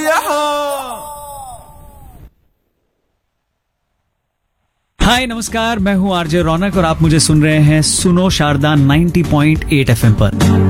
हाय नमस्कार, मैं हूं आरजे रौनक और आप मुझे सुन रहे हैं सुनो शारदा 90.8 FM पर।